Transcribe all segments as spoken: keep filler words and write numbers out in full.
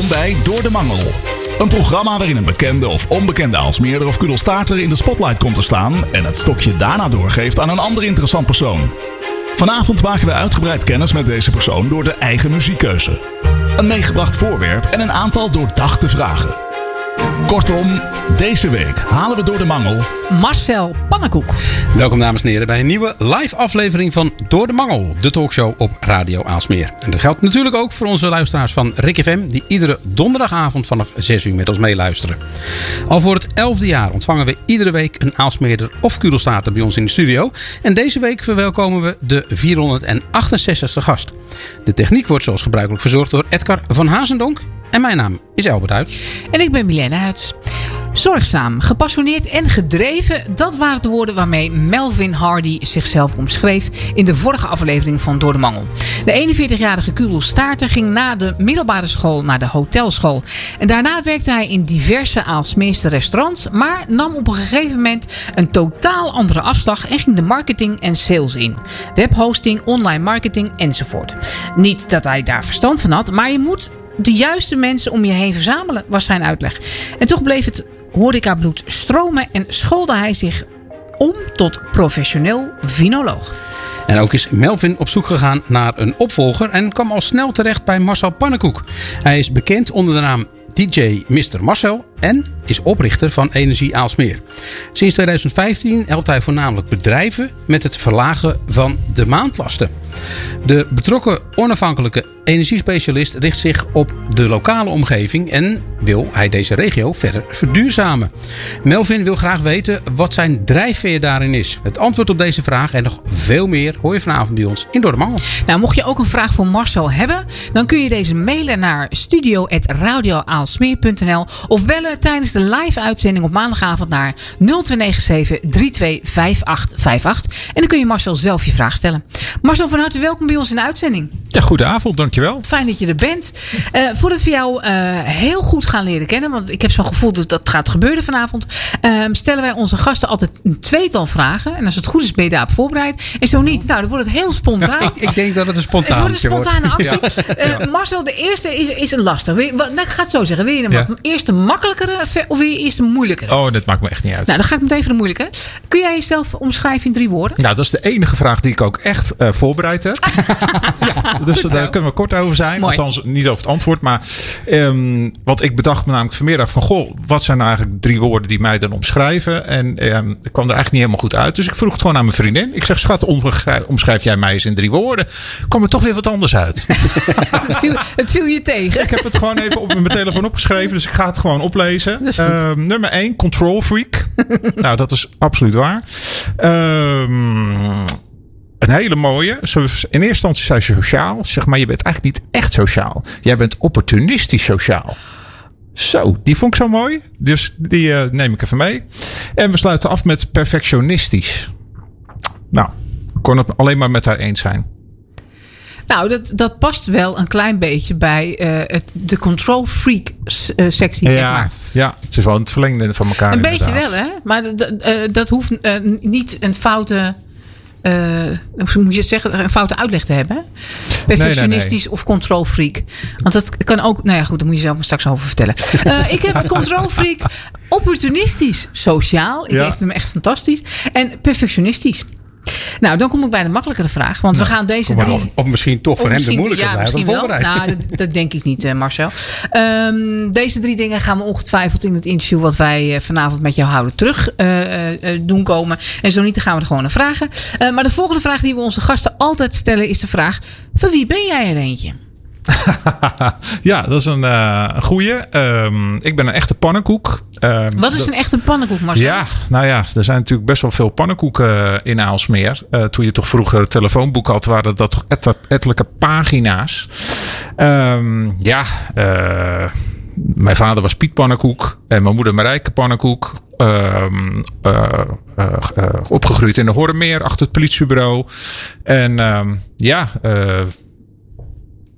Welkom bij Door de Mangel. Een programma waarin een bekende of onbekende Aalsmeerder of Kudelstaarter in de spotlight komt te staan en het stokje daarna doorgeeft aan een ander interessant persoon. Vanavond maken we uitgebreid kennis met deze persoon door de eigen muziekkeuze. Een meegebracht voorwerp en een aantal doordachte vragen. Kortom, deze week halen we door de mangel Marcel Pannenkoek. Welkom dames en heren bij een nieuwe live aflevering van Door de Mangel, de talkshow op Radio Aalsmeer. En dat geldt natuurlijk ook voor onze luisteraars van Rik F M die iedere donderdagavond vanaf zes uur met ons meeluisteren. Al voor het elfde jaar ontvangen we iedere week een Aalsmeerder of Kudelstaarter bij ons in de studio. En deze week verwelkomen we de vierhonderdachtenzestigste gast. De techniek wordt zoals gebruikelijk verzorgd door Edgar van Hazendonk. En mijn naam is Albert Huits. En ik ben Milena Huits. Zorgzaam, gepassioneerd en gedreven, dat waren de woorden waarmee Melvin Hardy zichzelf omschreef in de vorige aflevering van Door de Mangel. De eenenveertigjarige Kudelstaarter ging na de middelbare school naar de hotelschool. En daarna werkte hij in diverse Aalsmeerse restaurants, maar nam op een gegeven moment een totaal andere afslag en ging de marketing en sales in. Webhosting, online marketing enzovoort. Niet dat hij daar verstand van had, maar je moet de juiste mensen om je heen verzamelen, was zijn uitleg. En toch bleef het horecabloed stromen en schoolde hij zich om tot professioneel vinoloog. En ook is Melvin op zoek gegaan naar een opvolger en kwam al snel terecht bij Marcel Pannenkoek. Hij is bekend onder de naam D J mister Marcel en is oprichter van Energie Aalsmeer. Sinds tweeduizend vijftien helpt hij voornamelijk bedrijven met het verlagen van de maandlasten. De betrokken onafhankelijke energiespecialist richt zich op de lokale omgeving en wil hij deze regio verder verduurzamen. Melvin wil graag weten wat zijn drijfveer daarin is. Het antwoord op deze vraag en nog veel meer hoor je vanavond bij ons in Door de Mangel. Nou, mocht je ook een vraag voor Marcel hebben, dan kun je deze mailen naar studio apenstaartje radio aalsmeer punt n l of bellen tijdens de live uitzending op maandagavond naar nul twee negen zeven drie twee vijf acht vijf acht. En dan kun je Marcel zelf je vraag stellen. Marcel, van harte welkom bij ons in de uitzending. Ja, goedenavond, dankjewel. Fijn dat je er bent. Uh, voordat we jou uh, heel goed gaan leren kennen, want ik heb zo'n gevoel dat dat gaat gebeuren vanavond, uh, stellen wij onze gasten altijd een tweetal vragen. En als het goed is, ben je daarop voorbereid. En zo niet, nou, dan wordt het heel spontaan. Ik, ik denk dat het een spontaan Het wordt een spontane actie. Ja. Uh, Marcel, de eerste is, is een lastig. Wil je, wat, nou, ik ga het zo zeggen. Wil je een Ja. eerst een makkelijkere of wil je eerst een moeilijkere? Oh, dat maakt me echt niet uit. Nou, dan ga ik meteen voor de moeilijke. Kun jij jezelf omschrijven in drie woorden? Nou, dat is de enige vraag die ik ook echt uh, voorbereid heb. ja, dus Goed daar zo. kunnen we kort over zijn. Mooi. Althans, niet over het antwoord. Maar um, want ik bedacht me namelijk vanmiddag van, goh, wat zijn nou eigenlijk drie woorden die mij dan omschrijven? En um, ik kwam er eigenlijk niet helemaal goed uit. Dus ik vroeg het gewoon aan mijn vriendin. Ik zeg, schat, omschrijf, omschrijf jij mij eens in drie woorden? Kwam er toch weer wat anders uit. het, viel, het viel je tegen. Ik heb het gewoon even op mijn telefoon opgeschreven. Dus ik ga het gewoon oplezen. Dat is goed. Uh, nummer één, control freak. Nou, dat is absoluut waar. Um, een hele mooie. In eerste instantie zei ze sociaal. Zeg maar, je bent eigenlijk niet echt sociaal. Jij bent opportunistisch sociaal. Zo, die vond ik zo mooi. Dus die uh, neem ik even mee. En we sluiten af met perfectionistisch. Nou, ik kon het alleen maar met haar eens zijn. Nou, dat, dat past wel een klein beetje bij uh, het, de control freak uh, sectie, Ja, zeg maar. ja, het is wel het verlengde van elkaar. Een inderdaad. beetje wel, hè? Maar d- d- uh, dat hoeft uh, niet een foute, uh, hoe moet je het zeggen, een foute uitleg te hebben. Hè? Perfectionistisch nee, nee. of control freak. Want dat kan ook, nou ja, goed, daar moet je zelf maar straks over vertellen. Uh, ik heb een control freak, opportunistisch, sociaal. Ik Ja. vind hem echt fantastisch. En perfectionistisch. Nou, dan kom ik bij de makkelijkere vraag. Want we gaan deze drie... Of, of misschien toch voor Of hem de misschien- moeilijke. ja, Hij had hem misschien wel. voorbereid. Nou, dat, dat denk ik niet, uh, Marcel. Um, deze drie dingen gaan we ongetwijfeld in het interview wat wij uh, vanavond met jou houden terug uh, uh, doen komen. En zo niet, dan gaan we er gewoon naar vragen. Uh, maar de volgende vraag die we onze gasten altijd stellen is de vraag: van wie ben jij er eentje? Ja, dat is een, uh, een goeie. Um, ik ben een echte pannenkoek. Um, Wat is dat, een echte pannenkoek, Marcel? Ja, nou ja, er zijn natuurlijk best wel veel pannenkoeken in Aalsmeer. Uh, toen je toch vroeger het telefoonboek had, waren dat toch et- ettelijke pagina's. Um, ja, uh, mijn vader was Piet Pannenkoek en mijn moeder Marijke Pannenkoek. Um, uh, uh, uh, opgegroeid in de Horremeer achter het politiebureau. En um, ja... Uh,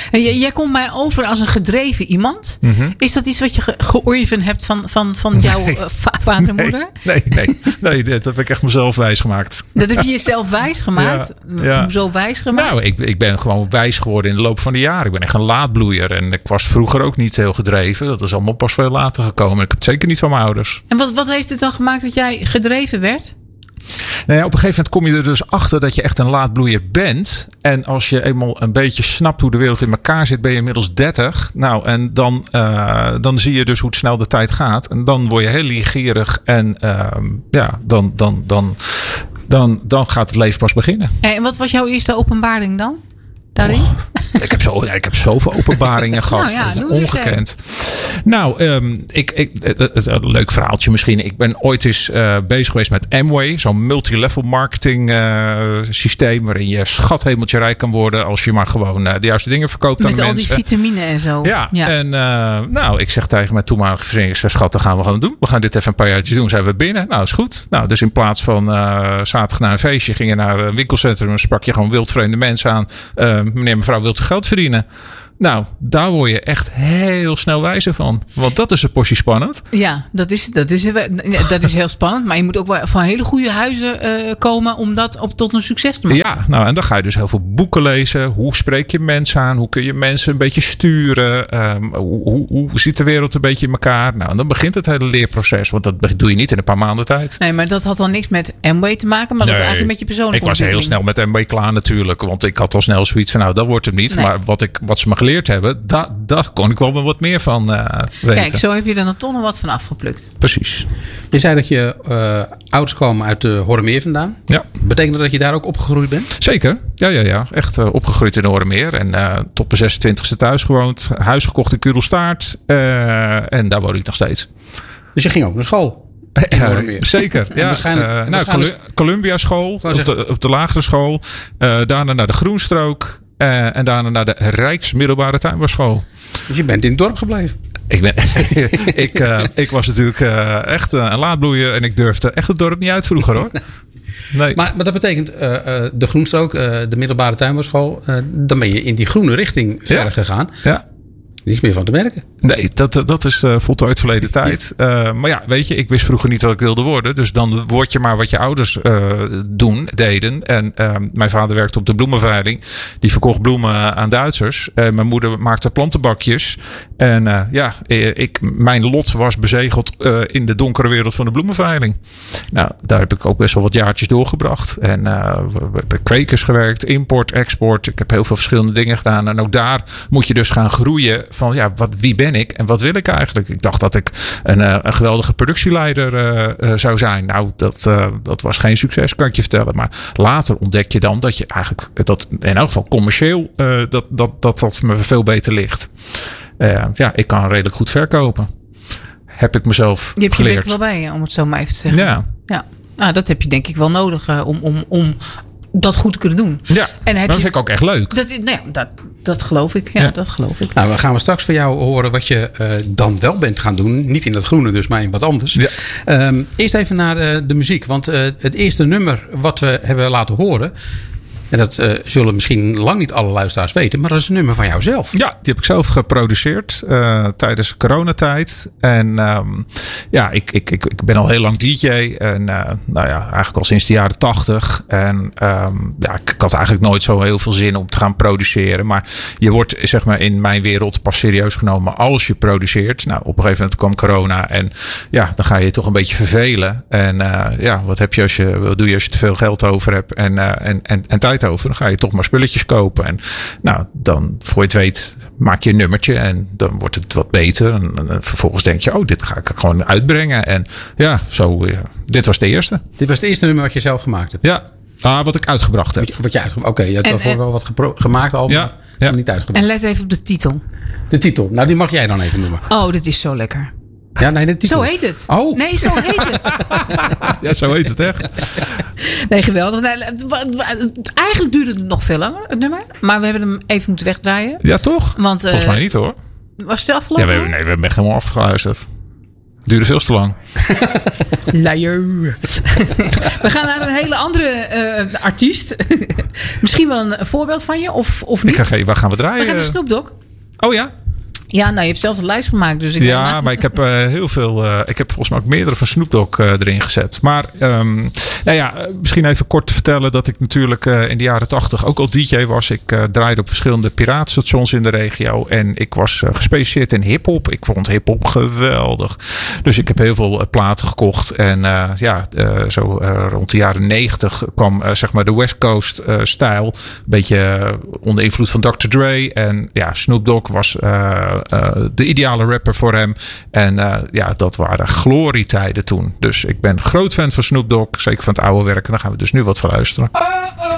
En j- jij komt mij over als een gedreven iemand. Mhm. Is dat iets wat je ge- georven hebt van, van, van jouw Nee. uh, va- vader en moeder? Nee, nee, nee, dat heb ik echt mezelf wijs gemaakt. Dat heb je jezelf wijs gemaakt? Ja, ja. Hoezo wijs gemaakt? Nou, ik, ik ben gewoon wijs geworden in de loop van de jaren. Ik ben echt een laadbloeier. En ik was vroeger ook niet heel gedreven. Dat is allemaal pas veel later gekomen. Ik heb het zeker niet van mijn ouders. En wat, wat heeft het dan gemaakt dat jij gedreven werd? Nou ja, op een gegeven moment kom je er dus achter dat je echt een laadbloeier bent. En als je eenmaal een beetje snapt hoe de wereld in elkaar zit, ben je inmiddels dertig. Nou, en dan, uh, dan zie je dus hoe snel de tijd gaat. En dan word je heel leergierig. En uh, ja, dan, dan, dan, dan, dan gaat het leven pas beginnen. En wat was jouw eerste openbaring dan? Daarin? Och, ik, heb zo, ja, ik heb zoveel openbaringen gehad. Nou ja, dat is doe eens ongekend. Nou, um, ik, ik, het, het, een leuk verhaaltje misschien. Ik ben ooit eens uh, bezig geweest met Amway. Zo'n multilevel marketing uh, systeem. Waarin je schathemeltje rijk kan worden. Als je maar gewoon uh, de juiste dingen verkoopt aan Met de al mensen. die vitamine en zo. Ja, ja. en uh, nou, ik zeg tegen mijn toenmalige vriendin. Ik zeg, schat, dat gaan we gewoon doen. We gaan dit even een paar jaartjes doen. Zijn we binnen? Nou, is goed. Nou, dus in plaats van uh, zaterdag naar een feestje. Ging je naar een winkelcentrum. En sprak je gewoon wildvreemde mensen aan. Uh, meneer, mevrouw, wilt u geld verdienen? Nou, daar word je echt heel snel wijzer van. Want dat is een portie spannend. Ja, dat is, dat is, dat is heel spannend. Maar je moet ook wel van hele goede huizen uh, komen om dat op, tot een succes te maken. Ja, nou en dan ga je dus heel veel boeken lezen. Hoe spreek je mensen aan? Hoe kun je mensen een beetje sturen? Um, hoe, hoe, hoe ziet de wereld een beetje in elkaar? Nou, en dan begint het hele leerproces. Want dat doe je niet in een paar maanden tijd. Nee, maar dat had dan niks met Amway te maken. Maar nee, dat eigenlijk met je persoonlijke ik was heel snel met Amway klaar natuurlijk. Want ik had al snel zoiets van, nou, dat wordt hem niet. Nee. Maar wat, ik, wat ze me geleerd hebben, daar, daar kon ik wel wat meer van uh, weten. Kijk, zo heb je er dan toch nog wat van afgeplukt. Precies. Je zei dat je uh, ouders komen uit de Horremeer vandaan. Ja. Betekent dat dat je daar ook opgegroeid bent? Zeker. Ja, ja, ja. Echt uh, opgegroeid in de Horremeer. En uh, tot mijn zesentwintigste thuis gewoond. Huis gekocht in Kudelstaart. Uh, en daar woon ik nog steeds. Dus je ging ook naar school? Uh, zeker. Ja. waarschijnlijk, uh, nou, waarschijnlijk... Col- Columbia school. Op de, op de lagere school. Uh, daarna naar de Groenstrook. Uh, en daarna naar de Rijksmiddelbare Tuinbouwschool. Dus je bent in het dorp gebleven? Ik, ben, ik, uh, ik was natuurlijk uh, echt uh, een laadbloeier. En ik durfde echt het dorp niet uit vroeger hoor. Nee. Maar, maar dat betekent uh, uh, de Groenstrook, uh, de middelbare tuinbouwschool. Uh, dan ben je in die groene richting verder ja. gegaan. Ja. Niets meer van te merken. Nee, dat, dat is uh, voltooid verleden tijd. Uh, maar ja, weet je, ik wist vroeger niet wat ik wilde worden. Dus dan word je maar wat je ouders uh, doen, deden. En uh, mijn vader werkte op de bloemenveiling. Die verkocht bloemen aan Duitsers. Uh, mijn moeder maakte plantenbakjes. En uh, ja, ik, mijn lot was bezegeld uh, in de donkere wereld van de bloemenveiling. Nou, daar heb ik ook best wel wat jaartjes doorgebracht. En uh, we hebben kwekers gewerkt, import, export. Ik heb heel veel verschillende dingen gedaan. En ook daar moet je dus gaan groeien. Van ja, wat, wie ben ik en wat wil ik eigenlijk? Ik dacht dat ik een, een geweldige productieleider uh, uh, zou zijn. Nou, dat, uh, dat was geen succes, kan ik je vertellen. Maar later ontdek je dan dat je eigenlijk, dat in elk geval commercieel, uh, dat, dat, dat dat me veel beter ligt. Uh, ja, ik kan redelijk goed verkopen. Heb ik mezelf Je hebt geleerd. je bek wel bij je, om het zo maar even te zeggen. Ja. ja. Nou, dat heb je denk ik wel nodig uh, om, om, om dat goed te kunnen doen. Ja, en heb dat je, vind ik ook echt leuk. Dat, nou ja, dat, dat geloof ik. Ja, Ja. dat geloof ik. Nou, dan gaan we straks van jou horen wat je uh, dan wel bent gaan doen. Niet in dat groene dus, maar in wat anders. Ja. Um, eerst even naar uh, de muziek. Want uh, het eerste nummer wat we hebben laten horen... en dat uh, zullen misschien lang niet alle luisteraars weten... maar dat is een nummer van jouzelf. Ja, die heb ik zelf geproduceerd uh, tijdens de coronatijd. En um, ja, ik, ik, ik, ik ben al heel lang D J. En uh, nou ja, eigenlijk al sinds de jaren tachtig. En um, ja, ik, ik had eigenlijk nooit zo heel veel zin om te gaan produceren. Maar je wordt zeg maar in mijn wereld pas serieus genomen als je produceert. Nou, op een gegeven moment kwam corona. En ja, dan ga je je toch een beetje vervelen. En uh, ja, wat heb je als je, wat doe je als je te veel geld over hebt en, uh, en, en, en tijd over? Dan ga je toch maar spulletjes kopen. En nou, dan voor je het weet maak je een nummertje en dan wordt het wat beter. En, en, en vervolgens denk je, oh, dit ga ik gewoon uitbrengen. En ja, zo, ja, dit was de eerste. Dit was het eerste nummer wat je zelf gemaakt hebt? Ja, ah, wat ik uitgebracht heb. Wat je, wat je uitgebracht Oké, okay, je hebt En- daarvoor en- wel wat gepro- gemaakt al, Ja, maar ja. niet uitgebracht. En let even op de titel. De titel, nou die mag jij dan even noemen. Oh, dit is zo lekker. Ja, nee, de titel. Zo heet het. Oh. Nee, zo heet het. Ja, zo heet het echt. Nee, geweldig. Nee, wa- wa- eigenlijk duurde het nog veel langer, het nummer. Maar we hebben hem even moeten wegdraaien. Ja, toch? Want, uh, Volgens mij niet hoor. Was het Ja, afgelopen? we hebben, nee, we hebben echt helemaal afgeluisterd. Duurde veel te lang. Liar. We gaan naar een hele andere uh, artiest. Misschien wel een voorbeeld van je, of, of niet? Ik ga geven, waar gaan we draaien? We gaan naar Snoop Dogg. Oh ja? Ja, nou, je hebt zelf een lijst gemaakt. Dus ik ja, denk, nou, maar ik heb uh, heel veel... Uh, ik heb volgens mij ook meerdere van Snoop Dogg uh, erin gezet. Maar um, nou ja, misschien even kort te vertellen dat ik natuurlijk uh, in de jaren tachtig ook al D J was. Ik uh, draaide op verschillende piratenstations in de regio. En ik was uh, gespecialiseerd in hiphop. Ik vond hiphop geweldig. Dus ik heb heel veel uh, platen gekocht. En uh, ja, uh, zo uh, rond de jaren negentig kwam uh, zeg maar de West Coast uh, stijl. Een beetje uh, onder invloed van dokter Dre. En ja, Snoop Dogg was... Uh, Uh, de ideale rapper voor hem. En uh, ja, dat waren glorietijden toen. Dus ik ben groot fan van Snoop Dogg. Zeker van het oude werk. En daar gaan we dus nu wat van luisteren.